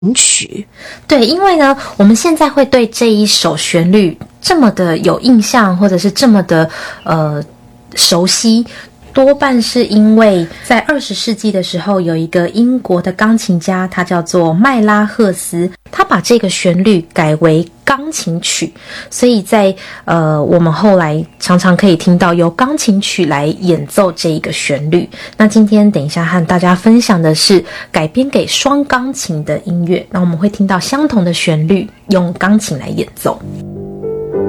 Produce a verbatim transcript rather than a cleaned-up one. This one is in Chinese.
曲。 对，因为呢，我们现在会对这一首旋律这么的有印象，或者是这么的呃熟悉，多半是因为在二十世纪的时候，有一个英国的钢琴家，他叫做麦拉赫斯，他把这个旋律改为钢琴曲，所以在呃我们后来常常可以听到由钢琴曲来演奏这一个旋律。那今天等一下和大家分享的是改编给双钢琴的音乐，那我们会听到相同的旋律用钢琴来演奏。